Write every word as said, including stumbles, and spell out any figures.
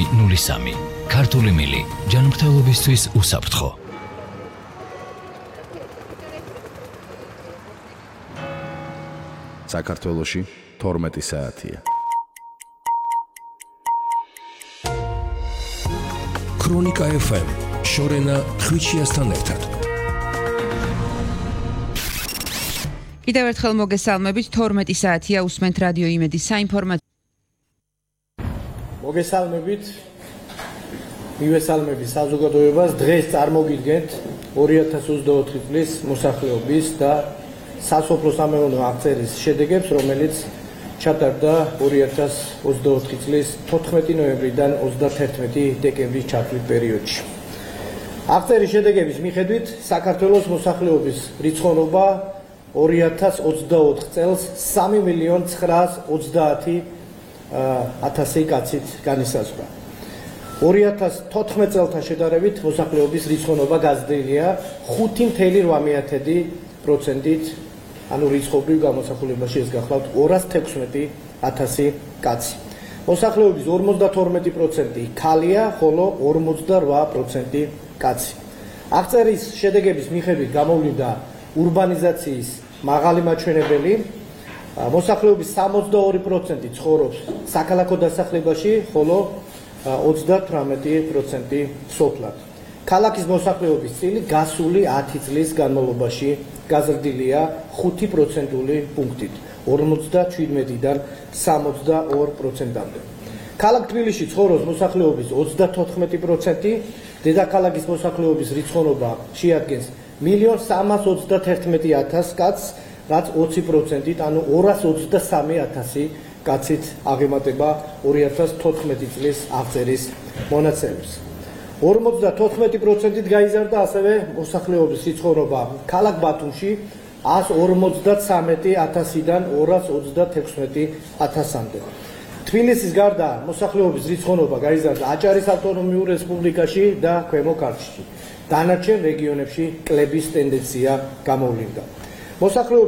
ნული სამი. ქართული მილი, ჯანმრთელობისთვის უსაფრთხო. საქართველოში თორმეტი საათია. ქრონიკა ეფ ემ, შორენა ხვიჩიასთან ერთად. კიდევ ერთხელ მოგესალმებით, თორმეტი საათია, უსმენთ რადიო იმედის საინფორმაციო. მოგესალმებით, მივესალმებით საზოგადოებას. დღეს წარმოგიდგენთ ორი ათას ოცდაოთხი წლის მოსახლეობის და სასოფლო-სამეურნეო აღწერის შედეგებს, რომელიც ჩატარდა ორი ათას ოცდაოთხი წლის თოთხმეტი ნოემბრიდან ოცდათერთმეტი დეკემბრის ჩათვლით პერიოდში. აღწერის შედეგების მიხედვით საქართველოს მოსახლეობის რიცხოვნობა ორი ათას ოცდაოთხ წელს სამი მილიონ ცხრაას ოცდაათი ათასი კაცით განისაზღვრა. ორი ათას თოთხმეტ წელთან შედარებით მოსახლეობის რიცხოვნობა გაზრდილია ხუთი მთელი რვა პროცენტით, ანუ რიცხობრივ გამოსახულებაში ეს გახლავთ ორას თექვსმეტი ათასი კაცი. მოსახლეობის ორმოცდათორმეტი პროცენტი ქალია, ხოლო ორმოცდარვა პროცენტი კაცი. აღწერის შედეგების მიხედვით გამოვლინდა ურბანიზაციის მაღალი მაჩვენებელი. მოსახლეობის სამოცდაორი პროცენტი ცხოვრობს საქალაქო დასახლებაში, ხოლო ოცდათვრამეტი პროცენტი სოფლად. ქალაქის მოსახლეობის წილი გასული ათი წლის განმავლობაში გაზრდილია ხუთი პროცენტული პუნქტით, ორმოცდაჩვიდმეტიდან სამოცდაორ პროცენტამდე. ქალაქ თბილისში ცხოვრობს მოსახლეობის ოცდათოთხმეტი პროცენტი, დედაქალაქის მოსახლეობის რიცხოვნობა შეადგენს მილიონ სამას ოცდათერთმეტი ათას კაცს, რაც ოცი პროცენტით, ანუ ორას ოცდასამი ათასი კაცით აღემატება ორი ათას თოთხმეტი წლის აღწერის მონაცემებს. ორმოცდათოთხმეტი პროცენტით გაიზარდა ასევე მოსახლეობის რიცხოვნობა ქალაქ ბათუმში ას ორმოცდათვრამეტი ათასიდან ორას ოცდათექვსმეტი ათასამდე. თბილისის გარდა მოსახლეობის რიცხოვნობა გაიზარდა აჭარის ავტონომიურ რესპუბლიკაში და ქვემო ქართლში. დანარჩენ რეგიონებში კლების ტენდენცია გამოვლინდა. მოსახლეობის